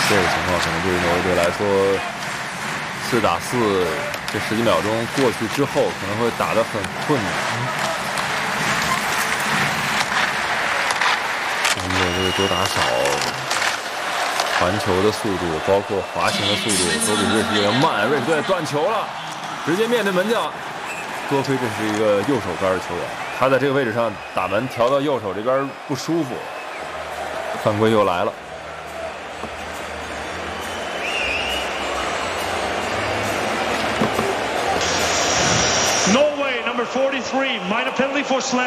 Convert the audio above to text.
这个情况可能对于挪威队来说，4打4，这10几秒钟过去之后，可能会打得很困难。他们的这个多打少，传球的速度，包括滑行的速度，都比瑞士队要慢。瑞士队断球了，直接面对门将。多亏这是一个右手杆的球员，他在这个位置上打门调到右手这边不舒服，犯规又来了。 Norway, number 43, minor penalty for slam.